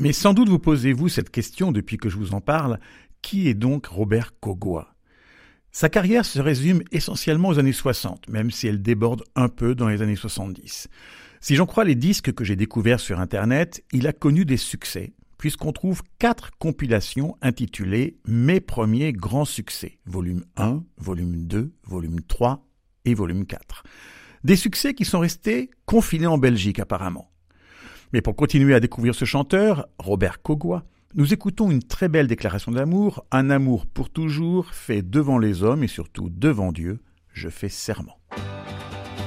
Mais sans doute vous posez-vous cette question depuis que je vous en parle, qui est donc Robert Kogoi ? Sa carrière se résume essentiellement aux années 60, même si elle déborde un peu dans les années 70. Si j'en crois les disques que j'ai découverts sur Internet, il a connu des succès, puisqu'on trouve 4 compilations intitulées « Mes premiers grands succès », volume 1, volume 2, volume 3 et volume 4. Des succès qui sont restés confinés en Belgique apparemment. Mais pour continuer à découvrir ce chanteur, Robert Kogoi, nous écoutons une très belle déclaration d'amour, un amour pour toujours, fait devant les hommes et surtout devant Dieu, je fais serment.